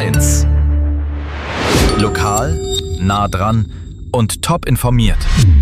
1. Lokal, nah dran und top informiert.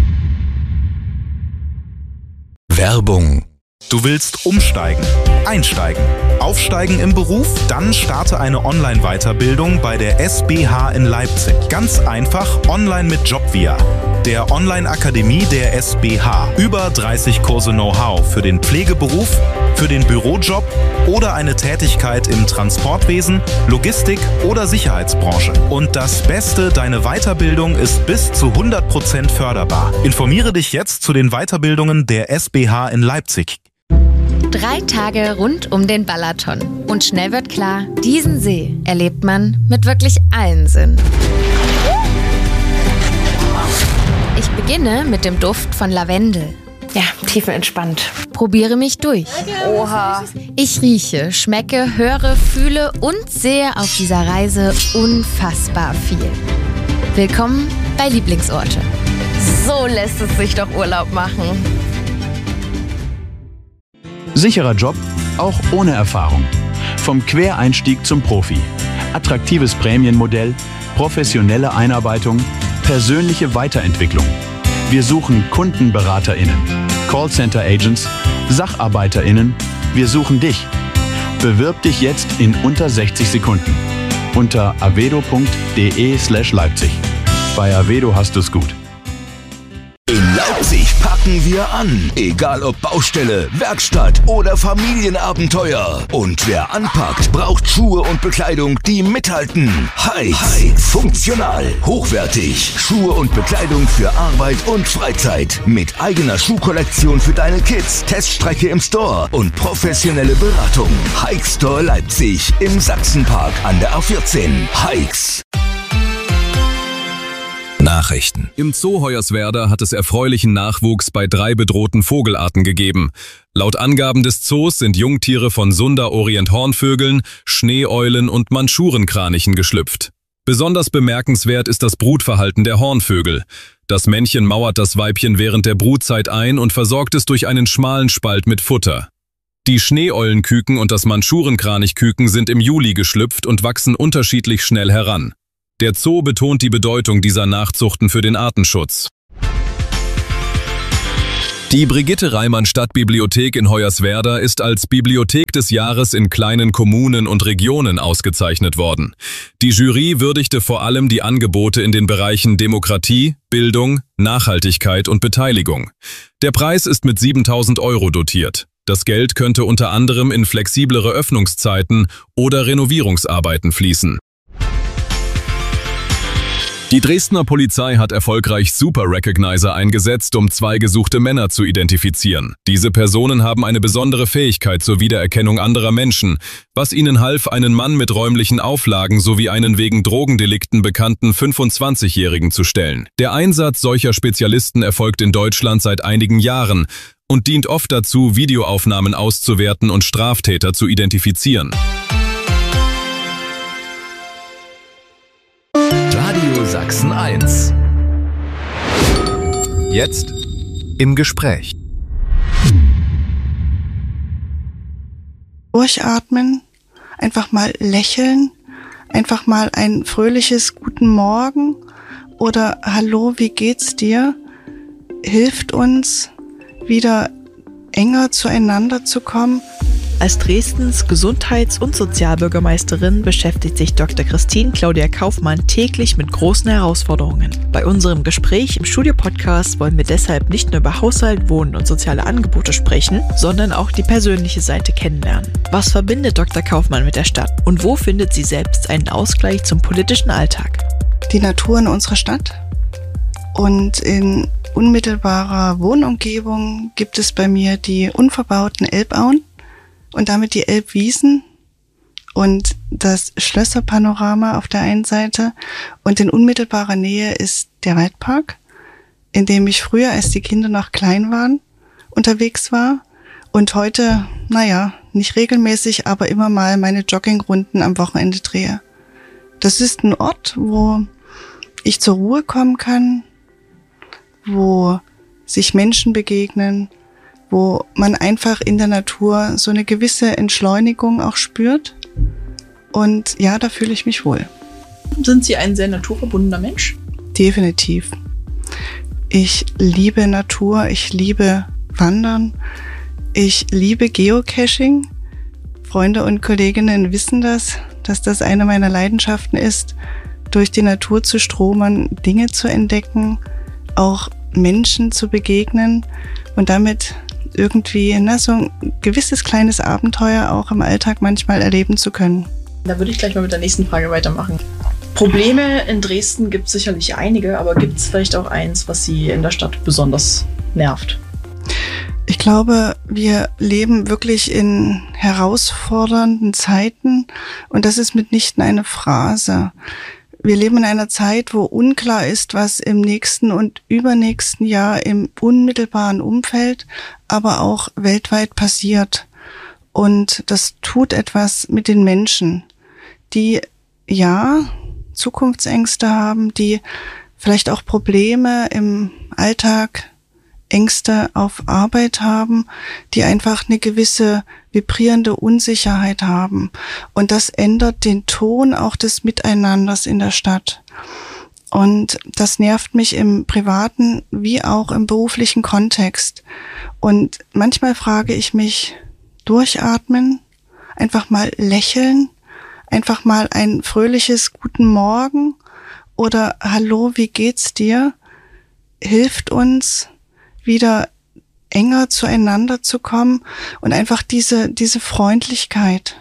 Werbung. Du willst umsteigen, einsteigen, aufsteigen im Beruf? Dann starte eine Online-Weiterbildung bei der SBH in Leipzig. Ganz einfach online mit Jobvia, der Online-Akademie der SBH. Über 30 Kurse Know-how für den Pflegeberuf, für den Bürojob oder eine Tätigkeit im Transportwesen, Logistik oder Sicherheitsbranche. Und das Beste, deine Weiterbildung ist bis zu 100% förderbar. Informiere dich jetzt zu den Weiterbildungen der SBH in Leipzig. 3 Tage rund um den Balaton. Und schnell wird klar, diesen See erlebt man mit wirklich allen Sinnen. Ich beginne mit dem Duft von Lavendel. Ja, tiefenentspannt. Probiere mich durch. Oha. Ich rieche, schmecke, höre, fühle und sehe auf dieser Reise unfassbar viel. Willkommen bei Lieblingsorte. So lässt es sich doch Urlaub machen. Sicherer Job, auch ohne Erfahrung. Vom Quereinstieg zum Profi. Attraktives Prämienmodell, professionelle Einarbeitung, persönliche Weiterentwicklung. Wir suchen KundenberaterInnen, Callcenter-Agents, SacharbeiterInnen. Wir suchen dich. Bewirb dich jetzt in unter 60 Sekunden. Unter avedo.de/Leipzig. Bei Avedo hast du's gut. In Leipzig packen wir an. Egal ob Baustelle, Werkstatt oder Familienabenteuer. Und wer anpackt, braucht Schuhe und Bekleidung, die mithalten. Heights. Funktional, hochwertig. Schuhe und Bekleidung für Arbeit und Freizeit. Mit eigener Schuhkollektion für deine Kids, Teststrecke im Store und professionelle Beratung. Heights Store Leipzig im Sachsenpark an der A14. Heights. Nachrichten. Im Zoo Hoyerswerda hat es erfreulichen Nachwuchs bei 3 bedrohten Vogelarten gegeben. Laut Angaben des Zoos sind Jungtiere von Sunda-Orient-Hornvögeln, Schneeeulen und Manschurenkranichen geschlüpft. Besonders bemerkenswert ist das Brutverhalten der Hornvögel. Das Männchen mauert das Weibchen während der Brutzeit ein und versorgt es durch einen schmalen Spalt mit Futter. Die Schneeeulenküken und das Manschurenkranichküken sind im Juli geschlüpft und wachsen unterschiedlich schnell heran. Der Zoo betont die Bedeutung dieser Nachzuchten für den Artenschutz. Die Brigitte-Reimann-Stadtbibliothek in Hoyerswerda ist als Bibliothek des Jahres in kleinen Kommunen und Regionen ausgezeichnet worden. Die Jury würdigte vor allem die Angebote in den Bereichen Demokratie, Bildung, Nachhaltigkeit und Beteiligung. Der Preis ist mit 7.000 € dotiert. Das Geld könnte unter anderem in flexiblere Öffnungszeiten oder Renovierungsarbeiten fließen. Die Dresdner Polizei hat erfolgreich Super Recognizer eingesetzt, um 2 gesuchte Männer zu identifizieren. Diese Personen haben eine besondere Fähigkeit zur Wiedererkennung anderer Menschen, was ihnen half, einen Mann mit räumlichen Auflagen sowie einen wegen Drogendelikten bekannten 25-Jährigen zu stellen. Der Einsatz solcher Spezialisten erfolgt in Deutschland seit einigen Jahren und dient oft dazu, Videoaufnahmen auszuwerten und Straftäter zu identifizieren. Radio Sachsen 1. Jetzt im Gespräch. Durchatmen, einfach mal lächeln, einfach mal ein fröhliches Guten Morgen oder Hallo, wie geht's dir? Hilft uns, wieder enger zueinander zu kommen. Als Dresdens Gesundheits- und Sozialbürgermeisterin beschäftigt sich Dr. Christine Claudia Kaufmann täglich mit großen Herausforderungen. Bei unserem Gespräch im Studio-Podcast wollen wir deshalb nicht nur über Haushalt, Wohnen und soziale Angebote sprechen, sondern auch die persönliche Seite kennenlernen. Was verbindet Dr. Kaufmann mit der Stadt und wo findet sie selbst einen Ausgleich zum politischen Alltag? Die Natur in unserer Stadt und in unmittelbarer Wohnumgebung gibt es bei mir die unverbauten Elbauen. Und damit die Elbwiesen und das Schlösserpanorama auf der einen Seite. Und in unmittelbarer Nähe ist der Waldpark, in dem ich früher, als die Kinder noch klein waren, unterwegs war. Und heute, nicht regelmäßig, aber immer mal meine Joggingrunden am Wochenende drehe. Das ist ein Ort, wo ich zur Ruhe kommen kann, wo sich Menschen begegnen, wo man einfach in der Natur so eine gewisse Entschleunigung auch spürt Und ja, da fühle ich mich wohl. Sind Sie ein sehr naturverbundener Mensch? Definitiv. Ich liebe Natur, ich liebe Wandern, ich liebe Geocaching. Freunde und Kolleginnen wissen das, dass das eine meiner Leidenschaften ist, durch die Natur zu stromern, Dinge zu entdecken, auch Menschen zu begegnen und damit irgendwie so ein gewisses kleines Abenteuer auch im Alltag manchmal erleben zu können. Da würde ich gleich mal mit der nächsten Frage weitermachen. Probleme in Dresden gibt es sicherlich einige, aber gibt es vielleicht auch eins, was Sie in der Stadt besonders nervt? Ich glaube, wir leben wirklich in herausfordernden Zeiten und das ist mitnichten eine Phrase. Wir leben in einer Zeit, wo unklar ist, was im nächsten und übernächsten Jahr im unmittelbaren Umfeld, aber auch weltweit passiert. Und das tut etwas mit den Menschen, die Zukunftsängste haben, die vielleicht auch Probleme im Alltag, Ängste auf Arbeit haben, die einfach eine gewisse vibrierende Unsicherheit haben. Und das ändert den Ton auch des Miteinanders in der Stadt. Und das nervt mich im privaten wie auch im beruflichen Kontext. Und manchmal frage ich mich, durchatmen, einfach mal lächeln, einfach mal ein fröhliches Guten Morgen oder Hallo, wie geht's dir? Hilft uns, wieder enger zueinander zu kommen und einfach diese Freundlichkeit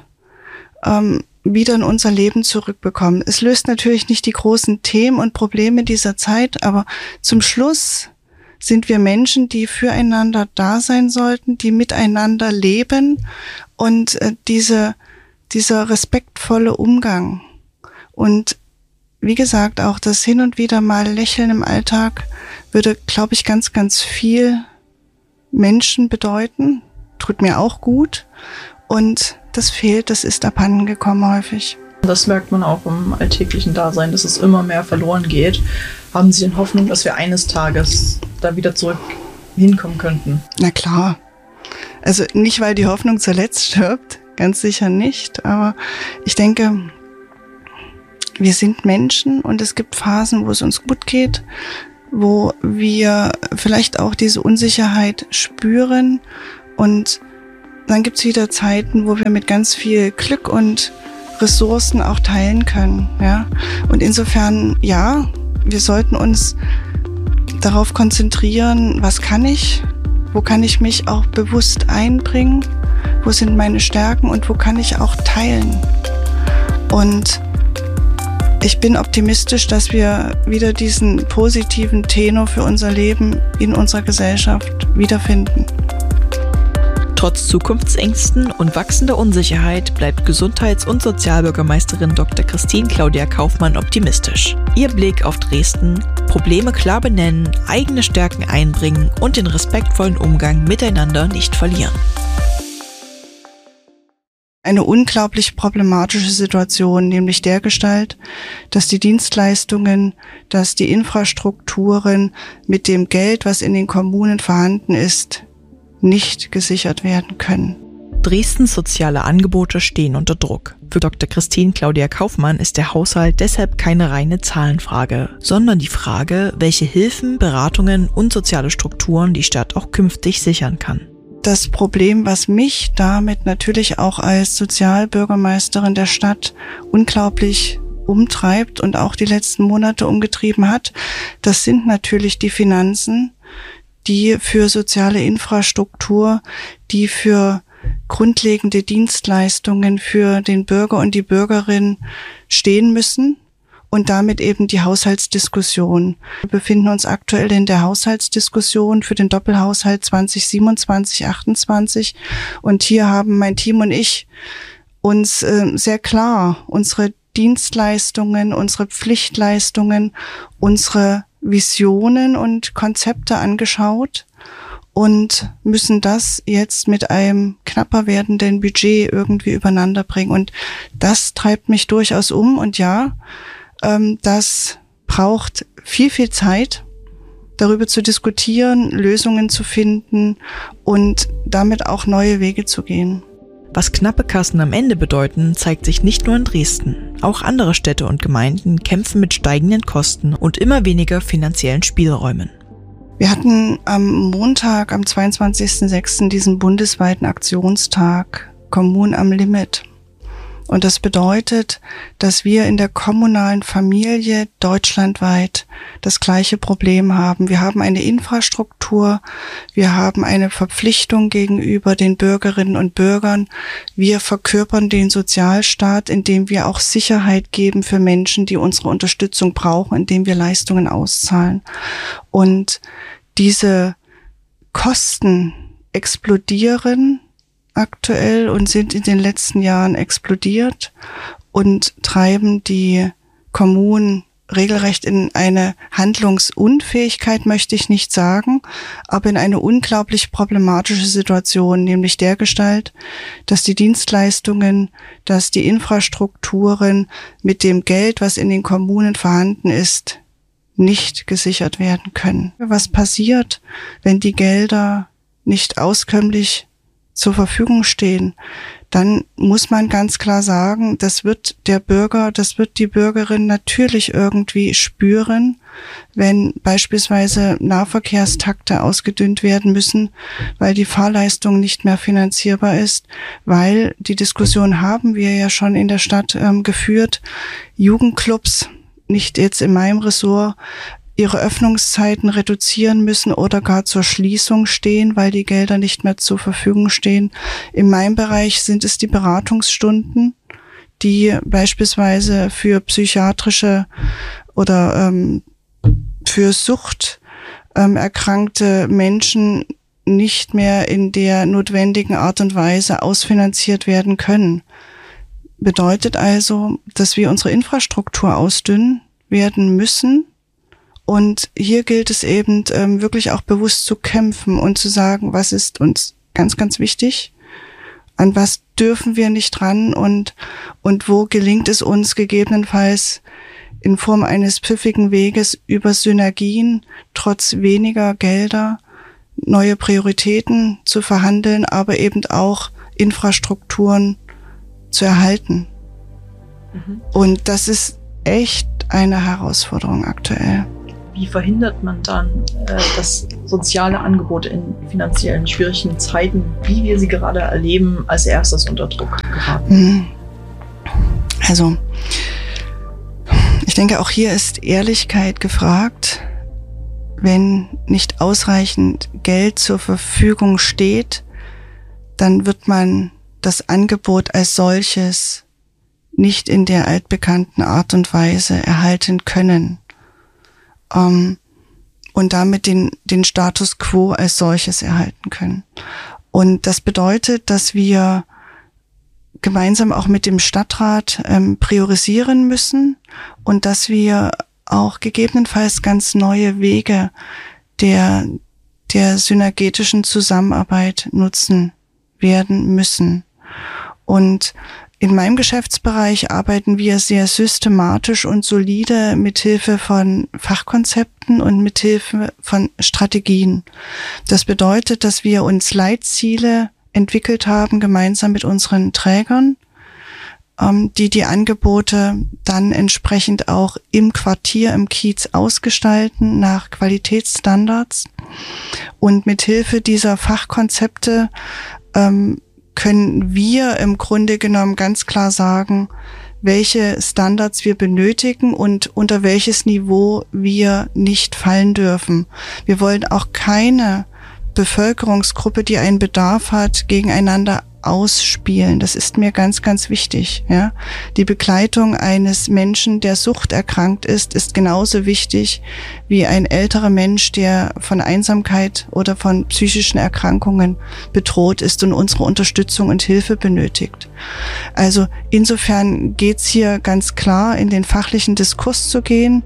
wieder in unser Leben zurückbekommen. Es löst natürlich nicht die großen Themen und Probleme dieser Zeit, aber zum Schluss sind wir Menschen, die füreinander da sein sollten, die miteinander leben und dieser respektvolle Umgang und wie gesagt, auch das hin und wieder mal Lächeln im Alltag würde, glaube ich, ganz, ganz viel Menschen bedeuten. Tut mir auch gut. Und das fehlt, das ist abhanden gekommen häufig. Das merkt man auch im alltäglichen Dasein, dass es immer mehr verloren geht. Haben Sie denn Hoffnung, dass wir eines Tages da wieder zurück hinkommen könnten? Na klar. Also nicht, weil die Hoffnung zuletzt stirbt, ganz sicher nicht. Aber ich denke, wir sind Menschen und es gibt Phasen, wo es uns gut geht, wo wir vielleicht auch diese Unsicherheit spüren und dann gibt es wieder Zeiten, wo wir mit ganz viel Glück und Ressourcen auch teilen können. Ja? Und insofern, ja, wir sollten uns darauf konzentrieren, was kann ich, wo kann ich mich auch bewusst einbringen, wo sind meine Stärken und wo kann ich auch teilen. Und ich bin optimistisch, dass wir wieder diesen positiven Tenor für unser Leben in unserer Gesellschaft wiederfinden. Trotz Zukunftsängsten und wachsender Unsicherheit bleibt Gesundheits- und Sozialbürgermeisterin Dr. Christine Claudia Kaufmann optimistisch. Ihr Blick auf Dresden: Probleme klar benennen, eigene Stärken einbringen und den respektvollen Umgang miteinander nicht verlieren. Eine unglaublich problematische Situation, nämlich dergestalt, dass die Dienstleistungen, dass die Infrastrukturen mit dem Geld, was in den Kommunen vorhanden ist, nicht gesichert werden können. Dresdens soziale Angebote stehen unter Druck. Für Dr. Christine Claudia Kaufmann ist der Haushalt deshalb keine reine Zahlenfrage, sondern die Frage, welche Hilfen, Beratungen und soziale Strukturen die Stadt auch künftig sichern kann. Das Problem, was mich damit natürlich auch als Sozialbürgermeisterin der Stadt unglaublich umtreibt und auch die letzten Monate umgetrieben hat, das sind natürlich die Finanzen, die für soziale Infrastruktur, die für grundlegende Dienstleistungen für den Bürger und die Bürgerin stehen müssen. Und damit eben die Haushaltsdiskussion. Wir befinden uns aktuell in der Haushaltsdiskussion für den Doppelhaushalt 2027/28. Und hier haben mein Team und ich uns sehr klar unsere Dienstleistungen, unsere Pflichtleistungen, unsere Visionen und Konzepte angeschaut und müssen das jetzt mit einem knapper werdenden Budget irgendwie übereinander bringen. Und das treibt mich durchaus um. Und ja, das braucht viel, viel Zeit, darüber zu diskutieren, Lösungen zu finden und damit auch neue Wege zu gehen. Was knappe Kassen am Ende bedeuten, zeigt sich nicht nur in Dresden. Auch andere Städte und Gemeinden kämpfen mit steigenden Kosten und immer weniger finanziellen Spielräumen. Wir hatten am Montag, am 22.06. diesen bundesweiten Aktionstag Kommunen am Limit. Und das bedeutet, dass wir in der kommunalen Familie deutschlandweit das gleiche Problem haben. Wir haben eine Infrastruktur, wir haben eine Verpflichtung gegenüber den Bürgerinnen und Bürgern. Wir verkörpern den Sozialstaat, indem wir auch Sicherheit geben für Menschen, die unsere Unterstützung brauchen, indem wir Leistungen auszahlen. Und diese Kosten explodieren aktuell und sind in den letzten Jahren explodiert und treiben die Kommunen regelrecht in eine Handlungsunfähigkeit, möchte ich nicht sagen, aber in eine unglaublich problematische Situation, nämlich dergestalt, dass die Dienstleistungen, dass die Infrastrukturen mit dem Geld, was in den Kommunen vorhanden ist, nicht gesichert werden können. Was passiert, wenn die Gelder nicht auskömmlich zur Verfügung stehen? Dann muss man ganz klar sagen, das wird der Bürger, das wird die Bürgerin natürlich irgendwie spüren, wenn beispielsweise Nahverkehrstakte ausgedünnt werden müssen, weil die Fahrleistung nicht mehr finanzierbar ist, weil die Diskussion haben wir ja schon in der Stadt geführt, Jugendclubs, nicht jetzt in meinem Ressort, ihre Öffnungszeiten reduzieren müssen oder gar zur Schließung stehen, weil die Gelder nicht mehr zur Verfügung stehen. In meinem Bereich sind es die Beratungsstunden, die beispielsweise für psychiatrische oder für Sucht erkrankte Menschen nicht mehr in der notwendigen Art und Weise ausfinanziert werden können. Bedeutet also, dass wir unsere Infrastruktur ausdünnen werden müssen. Und hier gilt es eben wirklich auch bewusst zu kämpfen und zu sagen, was ist uns ganz, ganz wichtig, an was dürfen wir nicht ran und wo gelingt es uns gegebenenfalls in Form eines pfiffigen Weges über Synergien, trotz weniger Gelder, neue Prioritäten zu verhandeln, aber eben auch Infrastrukturen zu erhalten. Und das ist echt eine Herausforderung aktuell. Wie verhindert man dann, dass soziale Angebote in finanziellen schwierigen Zeiten, wie wir sie gerade erleben, als erstes unter Druck geraten? Also, ich denke, auch hier ist Ehrlichkeit gefragt. Wenn nicht ausreichend Geld zur Verfügung steht, dann wird man das Angebot als solches nicht in der altbekannten Art und Weise erhalten können. Und damit den Status quo als solches erhalten können. Und das bedeutet, dass wir gemeinsam auch mit dem Stadtrat priorisieren müssen und dass wir auch gegebenenfalls ganz neue Wege der synergetischen Zusammenarbeit nutzen werden müssen. Und in meinem Geschäftsbereich arbeiten wir sehr systematisch und solide mithilfe von Fachkonzepten und mithilfe von Strategien. Das bedeutet, dass wir uns Leitziele entwickelt haben, gemeinsam mit unseren Trägern, die Angebote dann entsprechend auch im Quartier, im Kiez ausgestalten nach Qualitätsstandards. Und mithilfe dieser Fachkonzepte können wir im Grunde genommen ganz klar sagen, welche Standards wir benötigen und unter welches Niveau wir nicht fallen dürfen. Wir wollen auch keine Bevölkerungsgruppe, die einen Bedarf hat, gegeneinander ausspielen. Das ist mir ganz, ganz wichtig. Ja? Die Begleitung eines Menschen, der suchterkrankt ist genauso wichtig wie ein älterer Mensch, der von Einsamkeit oder von psychischen Erkrankungen bedroht ist und unsere Unterstützung und Hilfe benötigt. Also insofern geht's hier ganz klar in den fachlichen Diskurs zu gehen,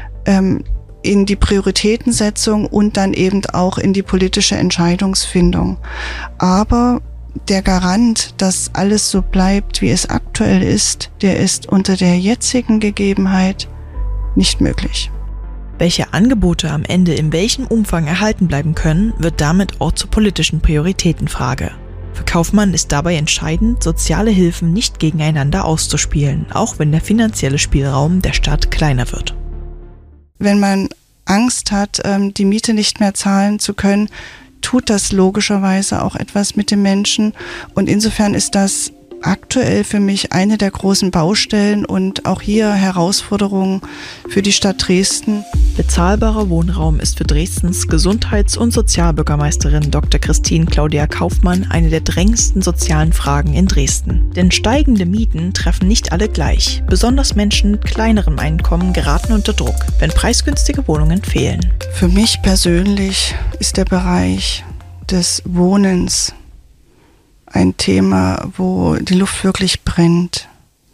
in die Prioritätensetzung und dann eben auch in die politische Entscheidungsfindung. Aber der Garant, dass alles so bleibt, wie es aktuell ist, der ist unter der jetzigen Gegebenheit nicht möglich. Welche Angebote am Ende in welchem Umfang erhalten bleiben können, wird damit auch zur politischen Prioritätenfrage. Für Kaufmann ist dabei entscheidend, soziale Hilfen nicht gegeneinander auszuspielen, auch wenn der finanzielle Spielraum der Stadt kleiner wird. Wenn man Angst hat, die Miete nicht mehr zahlen zu können, tut das logischerweise auch etwas mit dem Menschen. Und insofern ist das aktuell für mich eine der großen Baustellen und auch hier Herausforderungen für die Stadt Dresden. Bezahlbarer Wohnraum ist für Dresdens Gesundheits- und Sozialbürgermeisterin Dr. Christine Claudia Kaufmann eine der drängendsten sozialen Fragen in Dresden. Denn steigende Mieten treffen nicht alle gleich. Besonders Menschen mit kleinerem Einkommen geraten unter Druck, wenn preisgünstige Wohnungen fehlen. Für mich persönlich ist der Bereich des Wohnens ein Thema, wo die Luft wirklich brennt.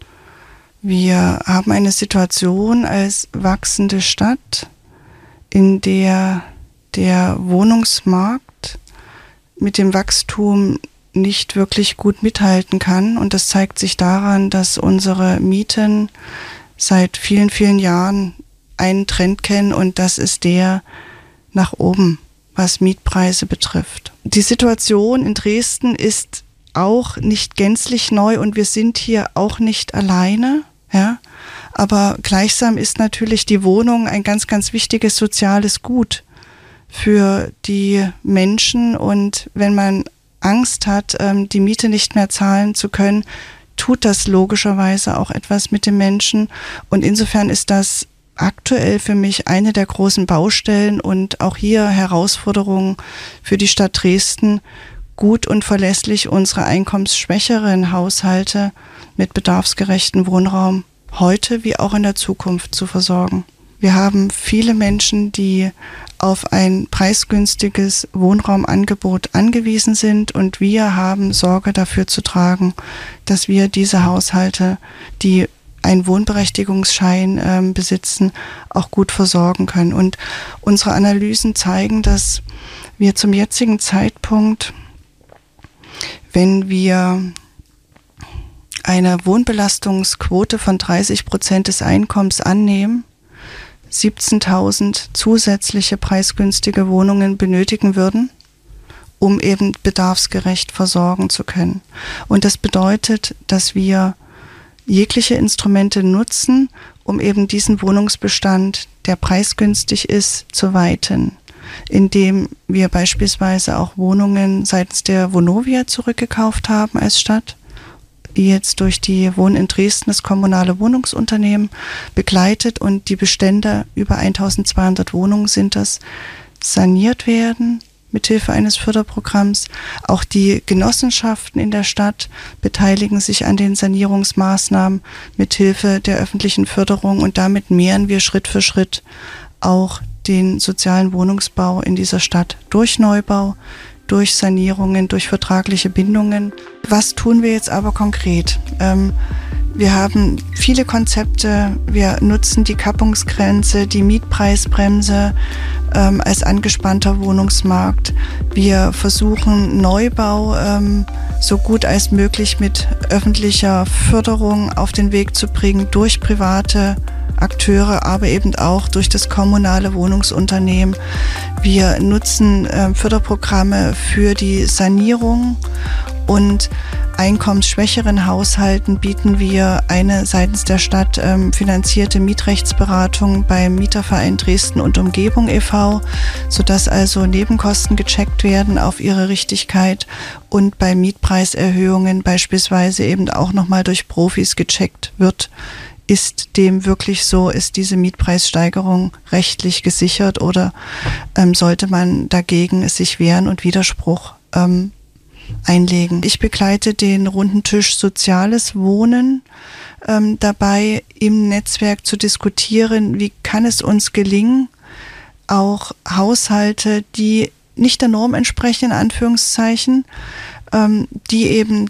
Wir haben eine Situation als wachsende Stadt, in der der Wohnungsmarkt mit dem Wachstum nicht wirklich gut mithalten kann. Und das zeigt sich daran, dass unsere Mieten seit vielen, vielen Jahren einen Trend kennen, und das ist der nach oben, was Mietpreise betrifft. Die Situation in Dresden ist auch nicht gänzlich neu und wir sind hier auch nicht alleine, ja. Aber gleichsam ist natürlich die Wohnung ein ganz, ganz wichtiges soziales Gut für die Menschen, und wenn man Angst hat, die Miete nicht mehr zahlen zu können, tut das logischerweise auch etwas mit dem Menschen, und insofern ist das aktuell für mich eine der großen Baustellen und auch hier Herausforderungen für die Stadt Dresden, gut und verlässlich unsere einkommensschwächeren Haushalte mit bedarfsgerechten Wohnraum heute wie auch in der Zukunft zu versorgen. Wir haben viele Menschen, die auf ein preisgünstiges Wohnraumangebot angewiesen sind, und wir haben Sorge dafür zu tragen, dass wir diese Haushalte, die einen Wohnberechtigungsschein besitzen, auch gut versorgen können. Und unsere Analysen zeigen, dass wir zum jetzigen Zeitpunkt, wenn wir eine Wohnbelastungsquote von 30% des Einkommens annehmen, 17.000 zusätzliche preisgünstige Wohnungen benötigen würden, um eben bedarfsgerecht versorgen zu können. Und das bedeutet, dass wir jegliche Instrumente nutzen, um eben diesen Wohnungsbestand, der preisgünstig ist, zu weiten, indem wir beispielsweise auch Wohnungen seitens der Vonovia zurückgekauft haben als Stadt, die jetzt durch die Wohnen in Dresden, das kommunale Wohnungsunternehmen, begleitet, und die Bestände, über 1200 Wohnungen sind das, saniert werden mithilfe eines Förderprogramms. Auch die Genossenschaften in der Stadt beteiligen sich an den Sanierungsmaßnahmen mithilfe der öffentlichen Förderung, und damit mehren wir Schritt für Schritt auch den sozialen Wohnungsbau in dieser Stadt durch Neubau, durch Sanierungen, durch vertragliche Bindungen. Was tun wir jetzt aber konkret? Wir haben viele Konzepte. Wir nutzen die Kappungsgrenze, die Mietpreisbremse als angespannter Wohnungsmarkt. Wir versuchen Neubau so gut als möglich mit öffentlicher Förderung auf den Weg zu bringen durch private Akteure, aber eben auch durch das kommunale Wohnungsunternehmen. Wir nutzen Förderprogramme für die Sanierung, und einkommensschwächeren Haushalten bieten wir eine seitens der Stadt finanzierte Mietrechtsberatung beim Mieterverein Dresden und Umgebung e.V., sodass also Nebenkosten gecheckt werden auf ihre Richtigkeit und bei Mietpreiserhöhungen beispielsweise eben auch nochmal durch Profis gecheckt wird. Ist dem wirklich so? Ist diese Mietpreissteigerung rechtlich gesichert, oder sollte man dagegen sich wehren und Widerspruch einlegen? Ich begleite den runden Tisch Soziales Wohnen dabei, im Netzwerk zu diskutieren, wie kann es uns gelingen, auch Haushalte, die nicht der Norm entsprechen, in Anführungszeichen, die eben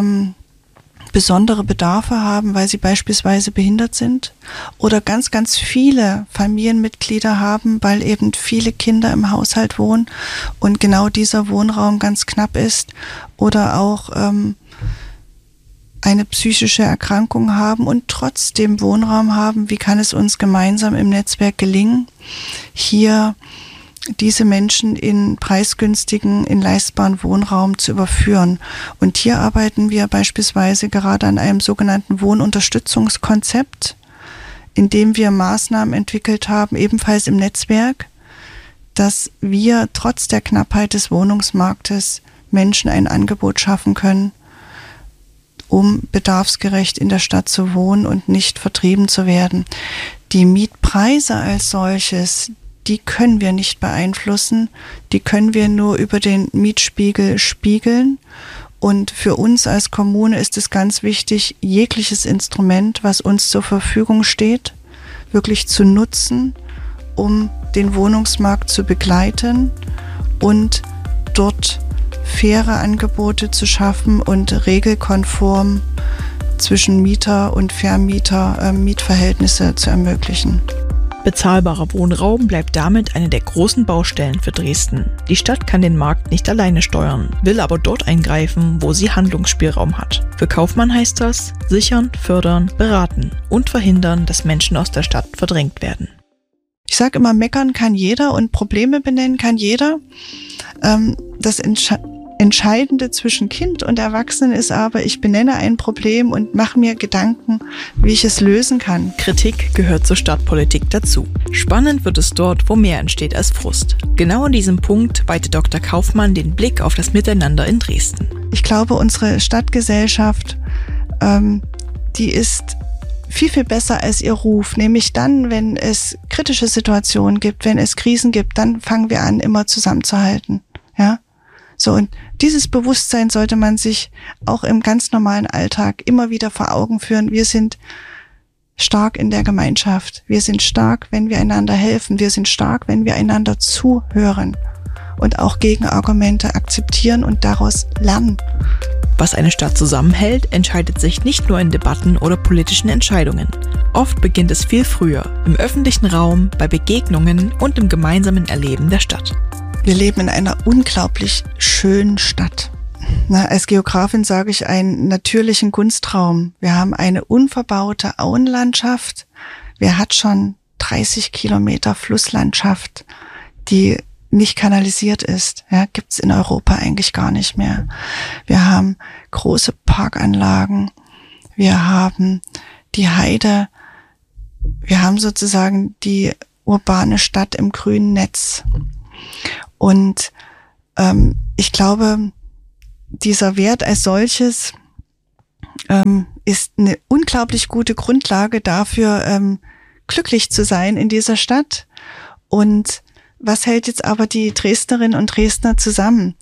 besondere Bedarfe haben, weil sie beispielsweise behindert sind oder ganz, ganz viele Familienmitglieder haben, weil eben viele Kinder im Haushalt wohnen und genau dieser Wohnraum ganz knapp ist, oder auch eine psychische Erkrankung haben und trotzdem Wohnraum haben. Wie kann es uns gemeinsam im Netzwerk gelingen, hier diese Menschen in preisgünstigen, in leistbaren Wohnraum zu überführen. Und hier arbeiten wir beispielsweise gerade an einem sogenannten Wohnunterstützungskonzept, in dem wir Maßnahmen entwickelt haben, ebenfalls im Netzwerk, dass wir trotz der Knappheit des Wohnungsmarktes Menschen ein Angebot schaffen können, um bedarfsgerecht in der Stadt zu wohnen und nicht vertrieben zu werden. Die Mietpreise als solches, die können wir nicht beeinflussen, die können wir nur über den Mietspiegel spiegeln. Und für uns als Kommune ist es ganz wichtig, jegliches Instrument, was uns zur Verfügung steht, wirklich zu nutzen, um den Wohnungsmarkt zu begleiten und dort faire Angebote zu schaffen und regelkonform zwischen Mieter und Vermieter Mietverhältnisse zu ermöglichen. Bezahlbarer Wohnraum bleibt damit eine der großen Baustellen für Dresden. Die Stadt kann den Markt nicht alleine steuern, will aber dort eingreifen, wo sie Handlungsspielraum hat. Für Kaufmann heißt das: sichern, fördern, beraten und verhindern, dass Menschen aus der Stadt verdrängt werden. Ich sage immer, meckern kann jeder und Probleme benennen kann jeder. Das Entscheidende zwischen Kind und Erwachsenen ist aber, ich benenne ein Problem und mache mir Gedanken, wie ich es lösen kann. Kritik gehört zur Stadtpolitik dazu. Spannend wird es dort, wo mehr entsteht als Frust. Genau an diesem Punkt weitet Dr. Kaufmann den Blick auf das Miteinander in Dresden. Ich glaube, unsere Stadtgesellschaft, die ist viel, viel besser als ihr Ruf. Nämlich dann, wenn es kritische Situationen gibt, wenn es Krisen gibt, dann fangen wir an, immer zusammenzuhalten. Ja? So, und dieses Bewusstsein sollte man sich auch im ganz normalen Alltag immer wieder vor Augen führen. Wir sind stark in der Gemeinschaft. Wir sind stark, wenn wir einander helfen. Wir sind stark, wenn wir einander zuhören und auch Gegenargumente akzeptieren und daraus lernen. Was eine Stadt zusammenhält, entscheidet sich nicht nur in Debatten oder politischen Entscheidungen. Oft beginnt es viel früher, im öffentlichen Raum, bei Begegnungen und im gemeinsamen Erleben der Stadt. Wir leben in einer unglaublich schönen Stadt. Als Geografin sage ich einen natürlichen Kunstraum. Wir haben eine unverbaute Auenlandschaft. Wer hat schon 30 Kilometer Flusslandschaft, die nicht kanalisiert ist? Ja, gibt's in Europa eigentlich gar nicht mehr. Wir haben große Parkanlagen. Wir haben die Heide. Wir haben sozusagen die urbane Stadt im grünen Netz. Und ich glaube, dieser Wert als solches ist eine unglaublich gute Grundlage dafür, glücklich zu sein in dieser Stadt. Und was hält jetzt aber die Dresdnerinnen und Dresdner zusammen?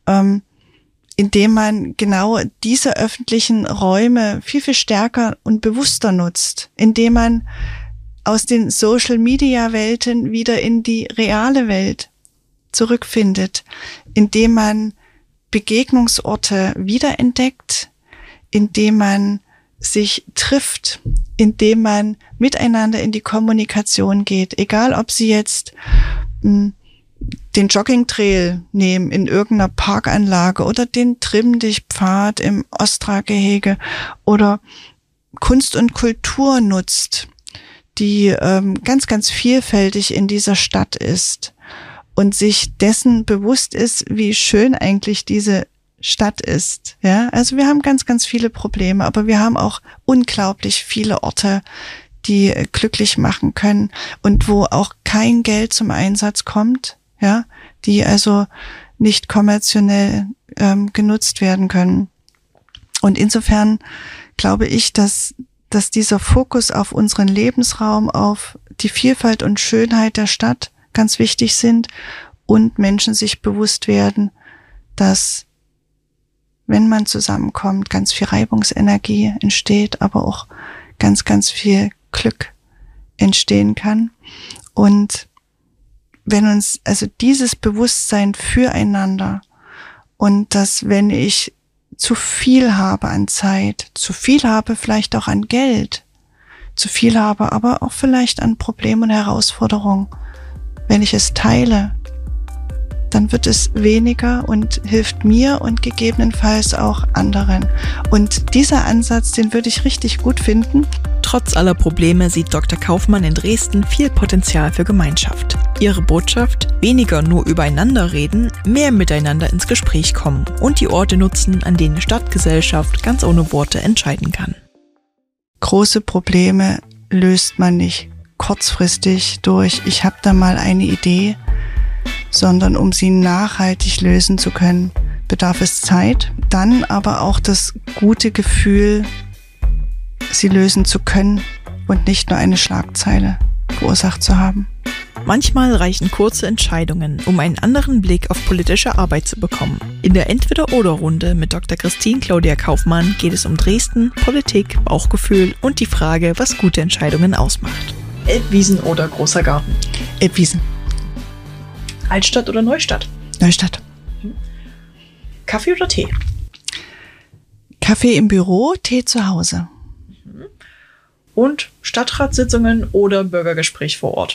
Indem man genau diese öffentlichen Räume viel, viel stärker und bewusster nutzt. Indem man aus den Social-Media-Welten wieder in die reale Welt zurückfindet. Indem man Begegnungsorte wiederentdeckt, indem man sich trifft, indem man miteinander in die Kommunikation geht. Egal, ob Sie jetzt den Joggingtrail nehmen in irgendeiner Parkanlage oder den Trimm-dich-Pfad im Ostra-Gehege oder Kunst und Kultur nutzt, die ganz, ganz vielfältig in dieser Stadt ist und sich dessen bewusst ist, wie schön eigentlich diese Stadt ist. Ja, also wir haben ganz, ganz viele Probleme, aber wir haben auch unglaublich viele Orte, die glücklich machen können und wo auch kein Geld zum Einsatz kommt, ja, die also nicht kommerziell genutzt werden können. Und insofern glaube ich, dass dieser Fokus auf unseren Lebensraum, auf die Vielfalt und Schönheit der Stadt ganz wichtig sind und Menschen sich bewusst werden, dass, wenn man zusammenkommt, ganz viel Reibungsenergie entsteht, aber auch ganz, ganz viel Glück entstehen kann. Und wenn uns also dieses Bewusstsein füreinander und dass, wenn ich zu viel habe an Zeit, zu viel habe vielleicht auch an Geld, zu viel habe aber auch vielleicht an Problemen und Herausforderungen, wenn ich es teile, dann wird es weniger und hilft mir und gegebenenfalls auch anderen. Und dieser Ansatz, den würde ich richtig gut finden. Trotz aller Probleme sieht Dr. Kaufmann in Dresden viel Potenzial für Gemeinschaft. Ihre Botschaft: weniger nur übereinander reden, mehr miteinander ins Gespräch kommen und die Orte nutzen, an denen Stadtgesellschaft ganz ohne Worte entscheiden kann. Große Probleme löst man nicht kurzfristig durch "ich habe da mal eine Idee", sondern um sie nachhaltig lösen zu können, bedarf es Zeit, dann aber auch das gute Gefühl, sie lösen zu können und nicht nur eine Schlagzeile verursacht zu haben. Manchmal reichen kurze Entscheidungen, um einen anderen Blick auf politische Arbeit zu bekommen. In der Entweder-oder-Runde mit Dr. Christine Claudia Kaufmann geht es um Dresden, Politik, Bauchgefühl und die Frage, was gute Entscheidungen ausmacht. Elbwiesen oder großer Garten? Elbwiesen. Altstadt oder Neustadt? Neustadt. Kaffee oder Tee? Kaffee im Büro, Tee zu Hause. Und Stadtratssitzungen oder Bürgergespräch vor Ort?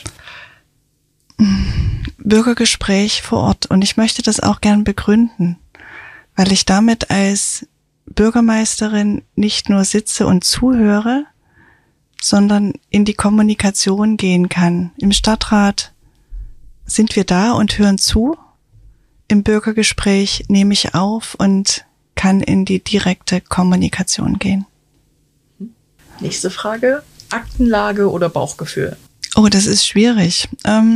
Bürgergespräch vor Ort. Und ich möchte das auch gern begründen, weil ich damit als Bürgermeisterin nicht nur sitze und zuhöre, sondern in die Kommunikation gehen kann. Im Stadtrat sind wir da und hören zu. Im Bürgergespräch nehme ich auf und kann in die direkte Kommunikation gehen. Nächste Frage. Aktenlage oder Bauchgefühl? Oh, das ist schwierig.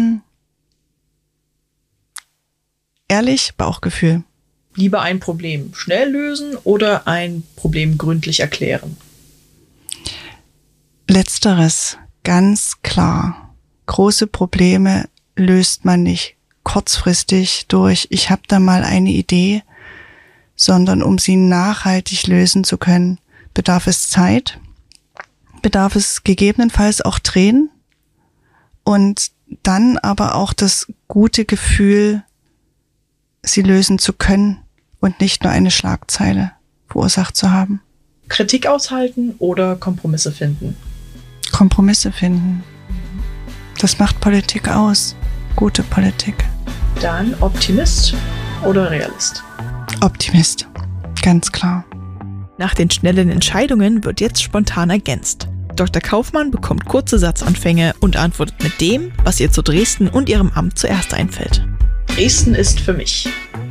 Ehrlich, Bauchgefühl. Lieber ein Problem schnell lösen oder ein Problem gründlich erklären? Letzteres, ganz klar. Große Probleme löst man nicht kurzfristig durch "ich habe da mal eine Idee", sondern um sie nachhaltig lösen zu können, bedarf es Zeit, bedarf es gegebenenfalls auch Tränen und dann aber auch das gute Gefühl, sie lösen zu können und nicht nur eine Schlagzeile verursacht zu haben. Kritik aushalten oder Kompromisse finden? Kompromisse finden. Das macht Politik aus. Gute Politik. Dann Optimist oder Realist? Optimist. Ganz klar. Nach den schnellen Entscheidungen wird jetzt spontan ergänzt. Dr. Kaufmann bekommt kurze Satzanfänge und antwortet mit dem, was ihr zu Dresden und ihrem Amt zuerst einfällt. Dresden ist für mich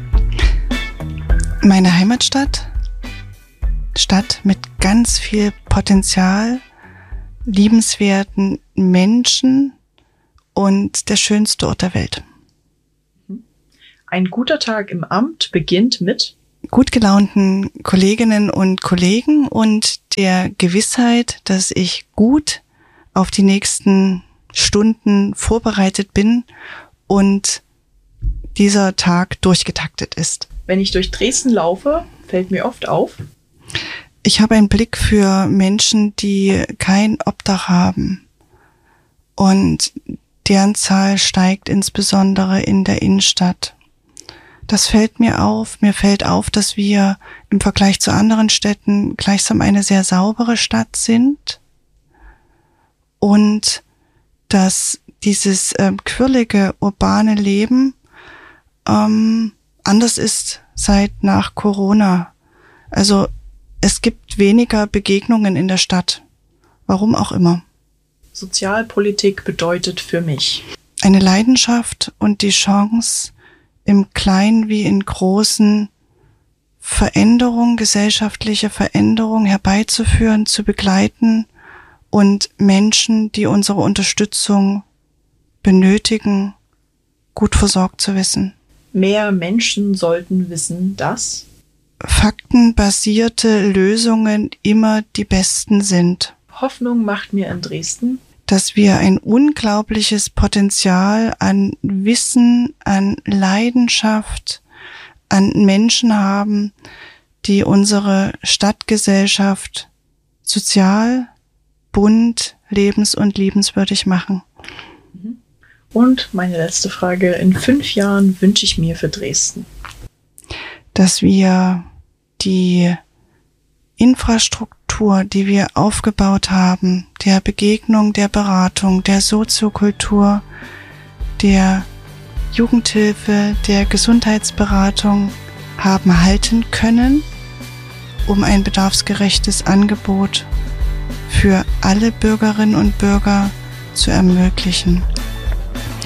meine Heimatstadt. Stadt mit ganz viel Potenzial, liebenswerten Menschen und der schönste Ort der Welt. Ein guter Tag im Amt beginnt mit gut gelaunten Kolleginnen und Kollegen und der Gewissheit, dass ich gut auf die nächsten Stunden vorbereitet bin und dieser Tag durchgetaktet ist. Wenn ich durch Dresden laufe, fällt mir oft auf: ich habe einen Blick für Menschen, die kein Obdach haben. Und deren Zahl steigt insbesondere in der Innenstadt. Das fällt mir auf. Mir fällt auf, dass wir im Vergleich zu anderen Städten gleichsam eine sehr saubere Stadt sind. Und dass dieses quirlige, urbane Leben anders ist seit nach Corona. Also es gibt weniger Begegnungen in der Stadt. Warum auch immer. Sozialpolitik bedeutet für mich eine Leidenschaft und die Chance, im Kleinen wie in großen Veränderung, gesellschaftliche Veränderung herbeizuführen, zu begleiten und Menschen, die unsere Unterstützung benötigen, gut versorgt zu wissen. Mehr Menschen sollten wissen, dass faktenbasierte Lösungen immer die besten sind. Hoffnung macht mir in Dresden, dass wir ein unglaubliches Potenzial an Wissen, an Leidenschaft, an Menschen haben, die unsere Stadtgesellschaft sozial, bunt, lebens- und liebenswürdig machen. Und meine letzte Frage: In 5 Jahren wünsche ich mir für Dresden, dass wir die Infrastruktur, die wir aufgebaut haben, der Begegnung, der Beratung, der Soziokultur, der Jugendhilfe, der Gesundheitsberatung haben halten können, um ein bedarfsgerechtes Angebot für alle Bürgerinnen und Bürger zu ermöglichen.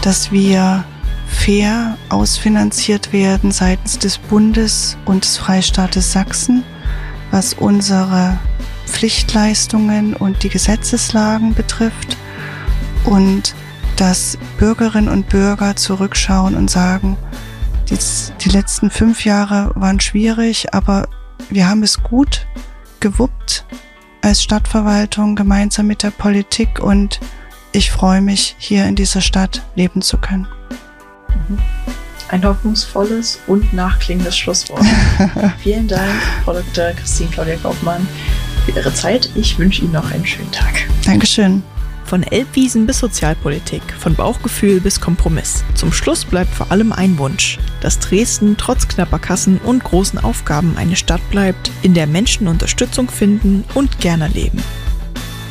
dass wir fair ausfinanziert werden seitens des Bundes und des Freistaates Sachsen, was unsere Pflichtleistungen und die Gesetzeslagen betrifft, und dass Bürgerinnen und Bürger zurückschauen und sagen, die letzten 5 Jahre waren schwierig, aber wir haben es gut gewuppt als Stadtverwaltung gemeinsam mit der Politik, und ich freue mich, hier in dieser Stadt leben zu können. Ein hoffnungsvolles und nachklingendes Schlusswort. Vielen Dank, Frau Dr. Christine Claudia Kaufmann, für Ihre Zeit. Ich wünsche Ihnen noch einen schönen Tag. Dankeschön. Von Elbwiesen bis Sozialpolitik, von Bauchgefühl bis Kompromiss. Zum Schluss bleibt vor allem ein Wunsch, dass Dresden trotz knapper Kassen und großen Aufgaben eine Stadt bleibt, in der Menschen Unterstützung finden und gerne leben.